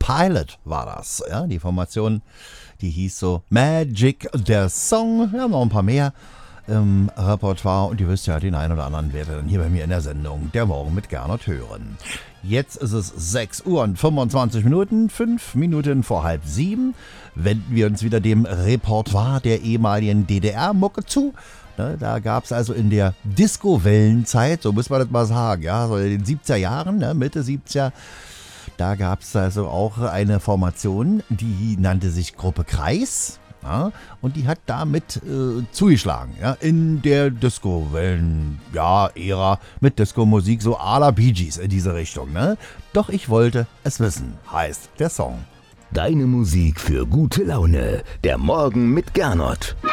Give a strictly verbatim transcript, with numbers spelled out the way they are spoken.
Pilot war das. Ja, die Formation, die hieß so Magic, der Song. Wir haben noch ein paar mehr im Repertoire und ihr wisst ja, den einen oder anderen werdet ihr dann hier bei mir in der Sendung Der Morgen mit Gernot hören. Jetzt ist es sechs Uhr und fünfundzwanzig Minuten, fünf Minuten vor halb sieben. Wenden wir uns wieder dem Repertoire der ehemaligen D D R-Mucke zu. Ne, da gab es also in der Disco-Wellenzeit, so muss man das mal sagen, ja, so in den siebziger Jahren, ne, Mitte siebziger, da gab es also auch eine Formation, die nannte sich Gruppe Kreis. Ja, und die hat damit äh, zugeschlagen, ja, in der Disco-Wellen-Ära ja, mit Disco-Musik, so à la Bee Gees in diese Richtung. Ne? Doch ich wollte es wissen, heißt der Song. Deine Musik für gute Laune. Der Morgen mit Gernot.